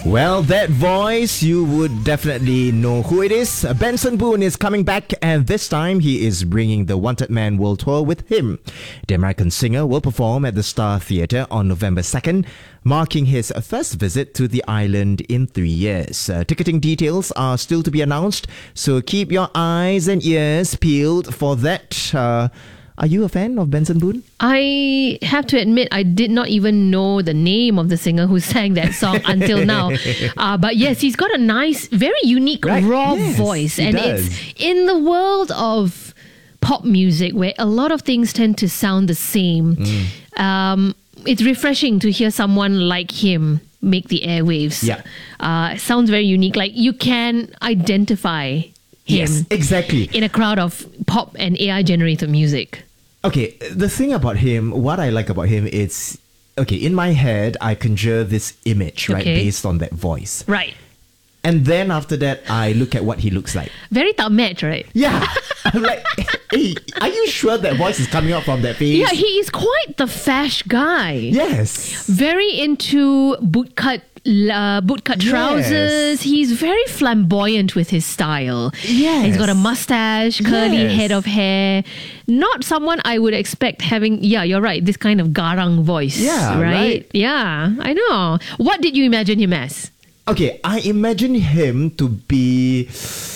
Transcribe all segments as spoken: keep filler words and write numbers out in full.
Well, that voice, you would definitely know who it is. Benson Boone is coming back, and this time he is bringing the Wanted Man World Tour with him. The American singer will perform at the Star Theatre on November second, marking his first visit to the island in three years. Uh, ticketing details are still to be announced, so keep your eyes and ears peeled for that. Uh, Are you a fan of Benson Boone? I have to admit, I did not even know the name of the singer who sang that song until now. Uh, but yes, he's got a nice, very unique, right? raw yes, voice. And does. it's in the world of pop music where a lot of things tend to sound the same. Mm. Um, it's refreshing to hear someone like him make the airwaves. Yeah. Uh, sounds very unique. Like you can identify him. Yes, exactly. In a crowd of pop and A I generated music. Okay, the thing about him, what I like about him is, okay, in my head, I conjure this image, right, Okay. based on that voice. Right. And then after that, I look at what he looks like. Very top match, right? Yeah. I'm like, hey, are you sure that voice is coming out from that face? Yeah, he is quite the fash guy. Yes. Very into bootcut uh, bootcut trousers. Yes. He's very flamboyant with his style. Yes. He's got a mustache, curly Yes. head of hair. Not someone I would expect having, yeah, you're right, this kind of garang voice. Yeah, right? right. Yeah, I know. What did you imagine him as? Okay, I imagine him to be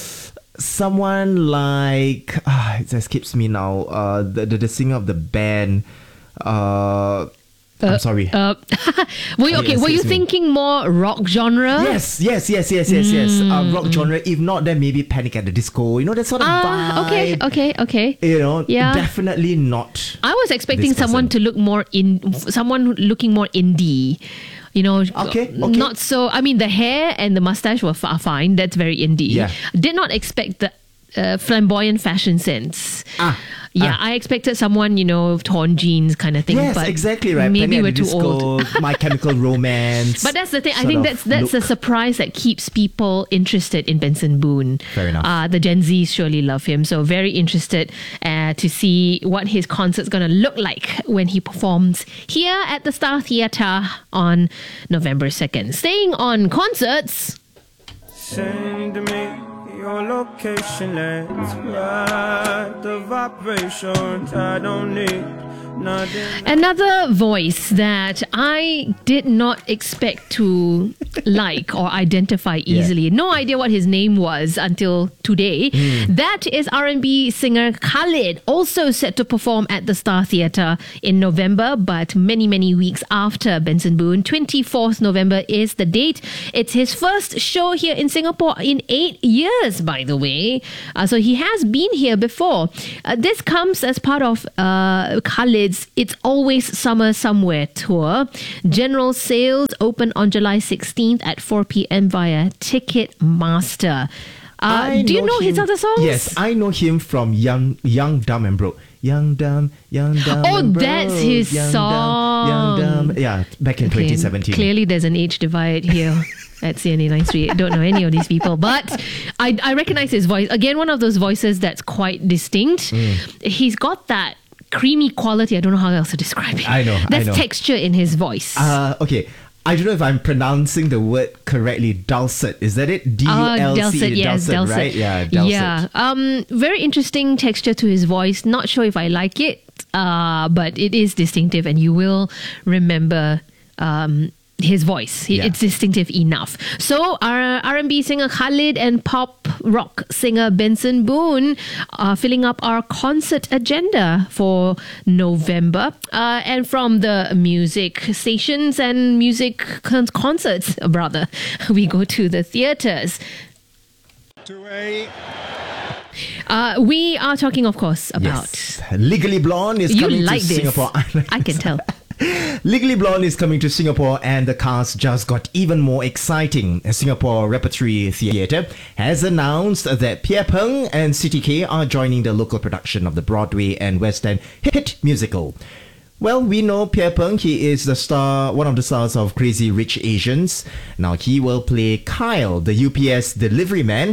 someone like, ah, it escapes me now, uh, the, the, the singer of the band, uh... I'm sorry. Uh, were you, okay, Yes, were you excuse me. thinking more rock genre? Yes, yes, yes, yes, yes, yes. Uh, rock genre. If not, then maybe Panic at the Disco. You know, that sort of Ah, okay, vibe. okay, okay. You know, Yeah. definitely not. I was expecting this someone person. to look more in, someone looking more indie. You know, Okay, okay. not so. I mean, the hair and the mustache were f- fine. That's very indie. Yeah. Did not expect the uh, flamboyant fashion sense. Ah, Yeah, ah. I expected someone, you know, torn jeans kind of thing. Yes, but exactly right. Maybe Panic we're at the too old. Disco, My Chemical Romance. But that's the thing. I sort think of that's that's look. a surprise that keeps people interested in Benson Boone. Fair enough. Uh, the Gen Zs surely love him. So very interested uh, to see what his concert's going to look like when he performs here at the Star Theatre on November second. Staying on concerts. Send me your location, let's ride the vibrations. I don't need nothing. Another voice that I did not expect to like or identify easily. No idea what his name was until today. That is R and B singer Khalid, also set to perform at the Star Theatre in November, but many, many weeks after Benson Boone. twenty-fourth November is the date. It's his first show here in Singapore in eight years, by the way. Uh, so he has been here before. Uh, this comes as part of uh, Khalid's It's Always Summer Somewhere tour. General sales open on July sixteenth at four p.m. via Ticketmaster. Uh, I do you know his him- other songs? Yes, I know him from Young, Young, Dumb and Broke. Young, Dumb, Young, Dumb. Oh, and that's Broke. his young, song. Dumb, young, Dumb. Yeah, back in Okay, twenty seventeen. Clearly, there's an age divide here at C N A nine three eight. Don't know any of these people, but I, I recognize his voice. Again, one of those voices that's quite distinct. Mm. He's got that creamy quality. I don't know how else to describe it. I know, I That's know. texture in his voice. Uh, okay. I don't know if I'm pronouncing the word correctly. Dulcet. Is that it? D U Uh, L C E. dulcet, yes, dulcet. right? Yeah, dulcet. Yeah. Um, very interesting texture to his voice. Not sure if I like it, uh, but it is distinctive, and you will remember um, his voice. Yeah. It's distinctive enough. So, our R and B singer Khalid and pop rock singer Benson Boone are filling up our concert agenda for November. Uh, and from the music stations and music con- concerts, rather, we go to the theatres. To a Uh, we are talking, of course, about... Yes. Legally Blonde is You coming like to this. Singapore. I can tell. Legally Blonde is coming to Singapore, and the cast just got even more exciting. Singapore Repertory Theatre has announced that Pierre Peng and C T K are joining the local production of the Broadway and West End hit musical. Well, we know Pierre Peng. He is the star, one of the stars of Crazy Rich Asians. Now he will play Kyle, the U P S delivery man.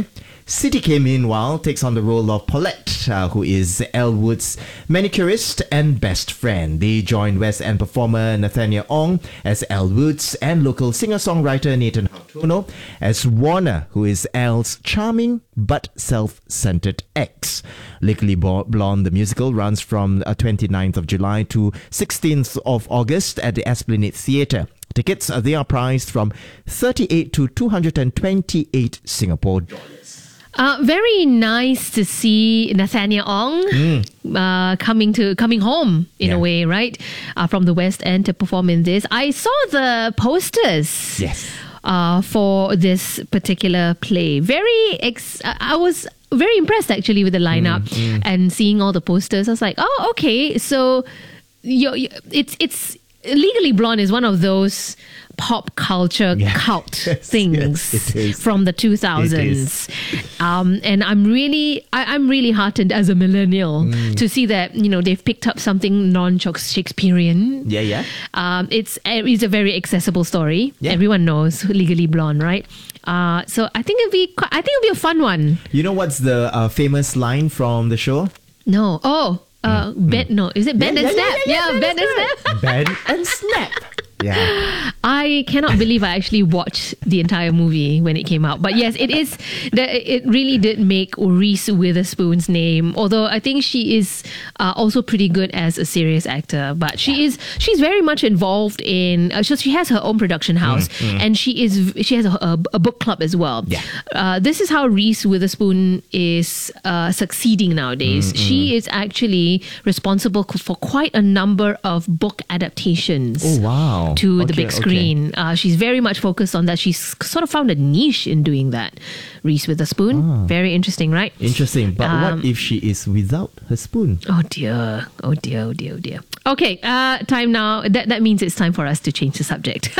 C T K, meanwhile, takes on the role of Paulette, uh, who is Elwood's manicurist and best friend. They join West End performer Nathaniel Ong as Elwood's and local singer-songwriter Nathan Hartono as Warner, who is El's charming but self-centered ex. Legally Blonde, the musical, runs from uh, twenty-ninth of July to sixteenth of August at the Esplanade Theatre. Tickets, uh, they are priced from thirty-eight to two hundred twenty-eight Singapore dollars. Uh, very nice to see Nathaniel Ong mm. uh, coming to coming home in yeah. a way, right? Uh, from the West End to perform in this. I saw the posters. Yes. Uh, for this particular play. Very, ex- I was very impressed actually with the lineup mm, mm. and seeing all the posters. I was like, oh, okay. So, you're, you it's it's Legally Blonde is one of those pop culture yeah. cult yes, things yes, it is. from the two thousands. Um, and I'm really, I, I'm really heartened as a millennial mm. to see that, you know, they've picked up something non-Shakespearean. Yeah, yeah. Um, it's, it's a very accessible story. Yeah. Everyone knows Legally Blonde, right? Uh, so I think it'll be, quite, I think it'll be a fun one. You know what's the uh, famous line from the show? No. Oh, uh, mm. Ben, no, is it Ben yeah, and yeah, Snap? Yeah, yeah, yeah, Ben, Ben and Snap. Ben and Snap. Yeah. I cannot believe I actually watched the entire movie when it came out. But yes, it is. The, it really did make Reese Witherspoon's name. Although I think she is uh, also pretty good as a serious actor. But she is. She's very much involved in. Uh, so she has her own production house, mm, mm. and she is. She has a, a, a book club as well. Yeah. Uh, this is how Reese Witherspoon is uh, succeeding nowadays. Mm, she mm. is actually responsible for quite a number of book adaptations. Oh wow. To okay, the big screen. Okay. Uh, she's very much focused on that. She's sort of found a niche in doing that. Reese Witherspoon. Ah. Very interesting, right? Interesting. But um, what if she is without her spoon? Oh dear. Oh dear. Oh dear. Oh dear. Okay. Uh, time now. That, that means it's time for us to change the subject.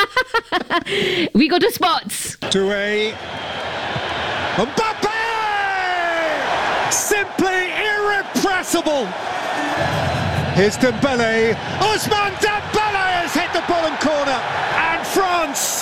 We go to sports. To a Mbappe! Simply irrepressible. Here's Dembele. Ousmane Dembele has hit the bottom corner. And France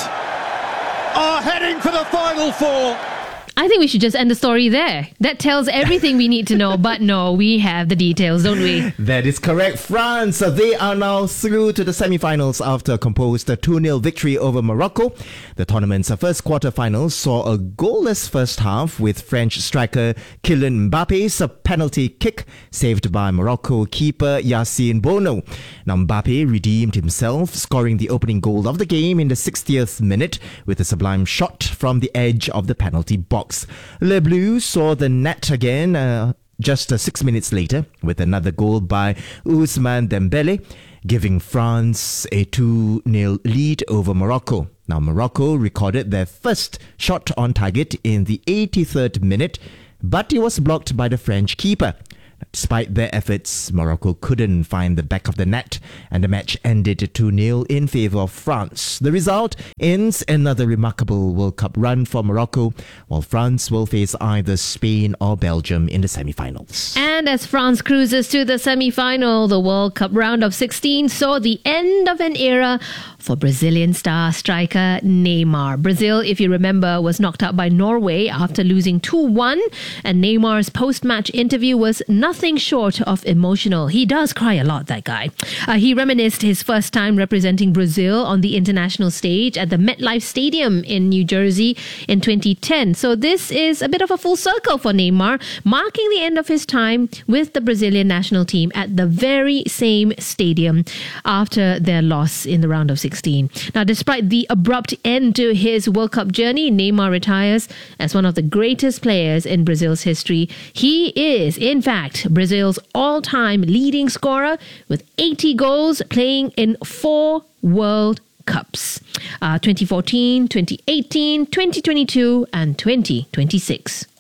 are heading for the final four. I think we should just end the story there. That tells everything we need to know. But no, we have the details, don't we? That is correct. France, they are now through to the semi-finals after a composed two nil victory over Morocco. The tournament's first quarter-final saw a goalless first half with French striker Kylian Mbappe's penalty kick saved by Morocco keeper Yassine Bono. Now Mbappe redeemed himself, scoring the opening goal of the game in the sixtieth minute with a sublime shot from the edge of the penalty box. Les Bleus saw the net again uh, just uh, six minutes later with another goal by Ousmane Dembele, giving France a two nil lead over Morocco. Now Morocco recorded their first shot on target in the eighty-third minute, but it was blocked by the French keeper. Despite their efforts, Morocco couldn't find the back of the net and the match ended two nil in favour of France. The result ends another remarkable World Cup run for Morocco, while France will face either Spain or Belgium in the semi-finals. And as France cruises to the semi-final, the World Cup round of sixteen saw the end of an era for Brazilian star striker Neymar. Brazil, if you remember, was knocked out by Norway after losing two one, and Neymar's post-match interview was nothing short of emotional. He does cry a lot, that guy. Uh, he reminisced his first time representing Brazil on the international stage at the MetLife Stadium in New Jersey in twenty ten. So this is a bit of a full circle for Neymar, marking the end of his time with the Brazilian national team at the very same stadium after their loss in the round of sixteen. Now, despite the abrupt end to his World Cup journey, Neymar retires as one of the greatest players in Brazil's history. He is, in fact, Brazil's all-time leading scorer with eighty goals, playing in four World Cups. Uh, twenty fourteen, twenty eighteen, twenty twenty-two and twenty twenty-six.